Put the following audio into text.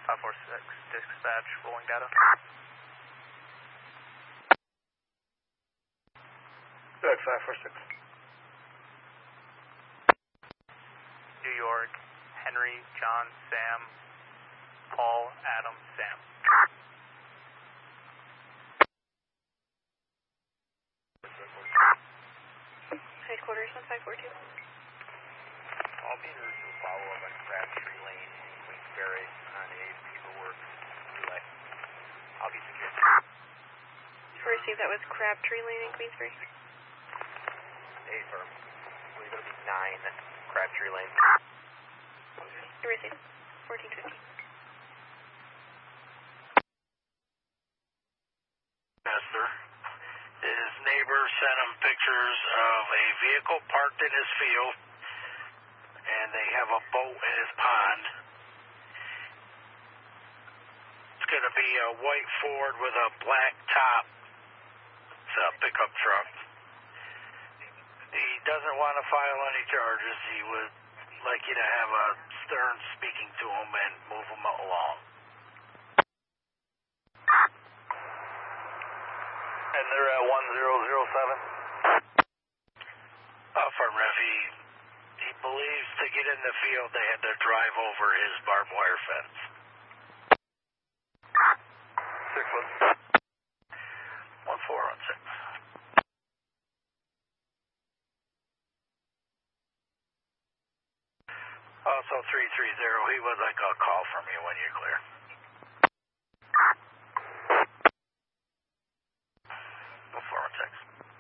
546, dispatch, rolling data. Good, 546. New York, Henry, John, Sam, Paul, Adam, Sam. Headquarters 1542. All meters will follow up on Crabtree Lane in Queensberry on a Beaverworks relay. I'll be secure. Received, that was Crabtree Lane in Queensbury. A firm. I believe it'll be 9 Crabtree Lane. You received 1450. Master. His neighbor sent him pictures of a vehicle parked in his field, and they have a boat in his pond. It's going to be a white Ford with a black top. It's a pickup truck. He doesn't want to file any charges. He would like you to have a stern speaking to him and move him along. And they're at 1007? Affirmative. He believes to get in the field they had to drive over his barbed wire fence. 1416. Also 330, he would like a call from you when you're clear.